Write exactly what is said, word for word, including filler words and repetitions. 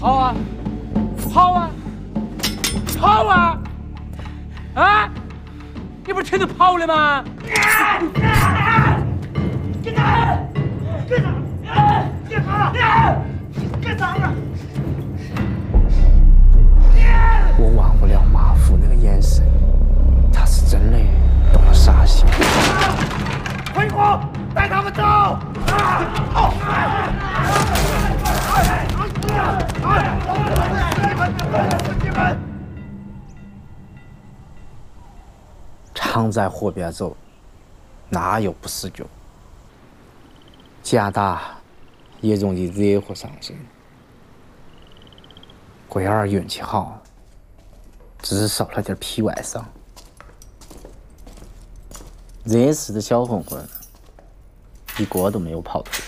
跑啊，跑啊，跑啊！啊！你不是全都跑了吗？别打！别打！别跑！别打了！ 我忘不了马虎那个眼神，他是真的动了杀心。 回国，带他们走！ 常在河边走，哪有不死脚？假打也容易惹祸上身。龟儿运气好，只受了点皮外伤。惹事的小混混，一个都没有跑脱。